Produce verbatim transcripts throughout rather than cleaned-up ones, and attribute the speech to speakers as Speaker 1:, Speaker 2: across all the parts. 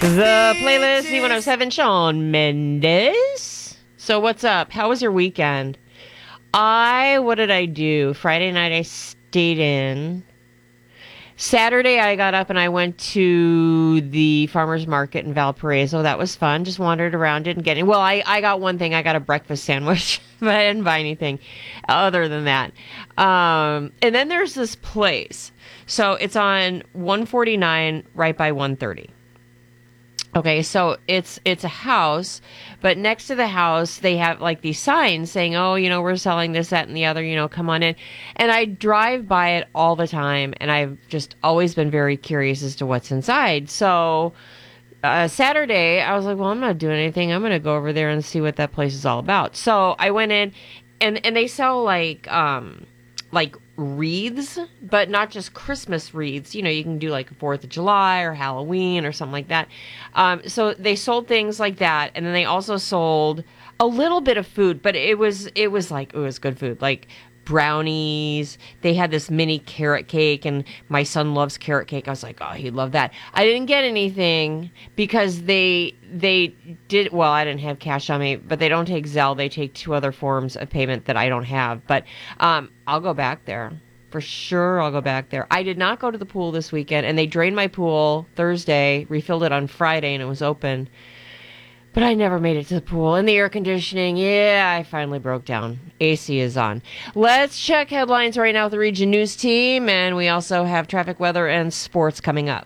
Speaker 1: The playlist, Z one oh seven, Shawn Mendes. So what's up? How was your weekend? I, what did I do? Friday night I stayed in. Saturday I got up and I went to the farmer's market in Valparaiso. That was fun. Just wandered around, didn't get any. Well, I, I got one thing. I got a breakfast sandwich, but I didn't buy anything other than that. Um, and then there's this place. So it's on one forty-nine right by one thirty. Okay, so it's it's a house, but next to the house, they have like these signs saying, oh, you know, we're selling this, that, and the other, you know, come on in. And I drive by it all the time, and I've just always been very curious as to what's inside. So uh, Saturday, I was like, well, I'm not doing anything. I'm going to go over there and see what that place is all about. So I went in, and, and they sell like um like wreaths, but not just Christmas wreaths. You know, you can do like fourth of July or Halloween or something like that. Um, so they sold things like that, and then they also sold a little bit of food, but it was it was like it was good food, like brownies. They had this mini carrot cake, and my son loves carrot cake. I was like, oh, he'd love that. I didn't get anything because they they did well. I didn't have cash on me, but they don't take Zelle. They take two other forms of payment that I don't have. But um, I'll go back there for sure. I'll go back there. I did not go to the pool this weekend, and they drained my pool Thursday, refilled it on Friday, and it was open. But I never made it to the pool. And the air conditioning, yeah, I finally broke down. A C is on. Let's check headlines right now with the Region News team. And we also have traffic, weather, and sports coming up.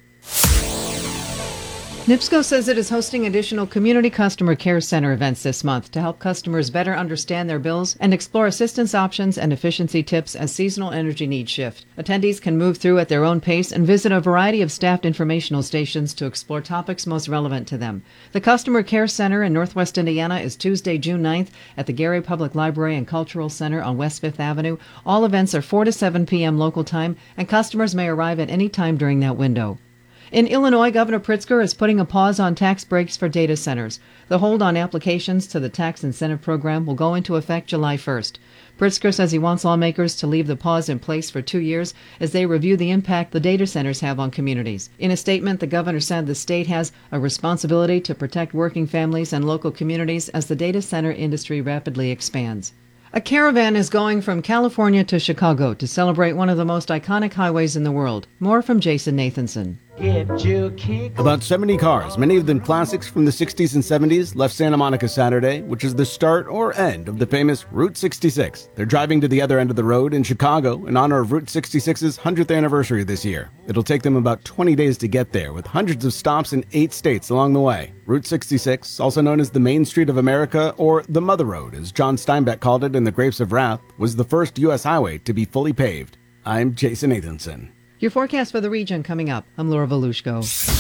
Speaker 2: NIPSCO says it is hosting additional Community Customer Care Center events this month to help customers better understand their bills and explore assistance options and efficiency tips as seasonal energy needs shift. Attendees can move through at their own pace and visit a variety of staffed informational stations to explore topics most relevant to them. The Customer Care Center in Northwest Indiana is Tuesday, June ninth at the Gary Public Library and Cultural Center on West Fifth Avenue. All events are four to seven p.m. local time, and customers may arrive at any time during that window. In Illinois, Governor Pritzker is putting a pause on tax breaks for data centers. The hold on applications to the tax incentive program will go into effect July first. Pritzker says he wants lawmakers to leave the pause in place for two years as they review the impact the data centers have on communities. In a statement, the governor said the state has a responsibility to protect working families and local communities as the data center industry rapidly expands. A caravan is going from California to Chicago to celebrate one of the most iconic highways in the world. More from Jason Nathanson.
Speaker 3: About seventy cars, many of them classics from the sixties and seventies, left Santa Monica Saturday, which is the start or end of the famous Route sixty-six. They're driving to the other end of the road in Chicago in honor of Route sixty-six's hundredth anniversary this year. It'll take them about twenty days to get there, with hundreds of stops in eight states along the way. Route sixty-six, also known as the Main Street of America, or the Mother Road, as John Steinbeck called it in The Grapes of Wrath, was the first U S highway to be fully paved. I'm Jason Nathanson.
Speaker 2: Your forecast for the region coming up. I'm Laura Volushko.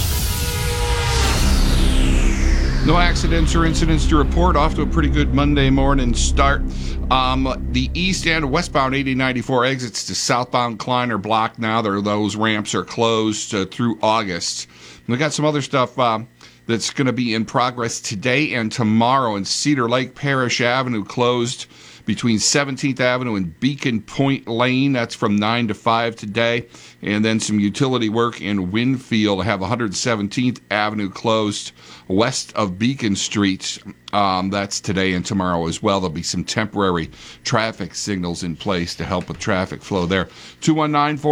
Speaker 4: No accidents or incidents to report. Off to a pretty good Monday morning start. Um, the east and westbound eighty ninety-four exits to southbound Kleiner blocked now. There, those ramps are closed uh, through August. We got some other stuff uh, that's going to be in progress today and tomorrow. In Cedar Lake, Parish Avenue closed between seventeenth Avenue and Beacon Point Lane. That's from nine to five today. And then some utility work in Winfield. Have one hundred seventeenth Avenue closed west of Beacon Street. Um, that's today and tomorrow as well. There'll be some temporary traffic signals in place to help with traffic flow there. two one nine four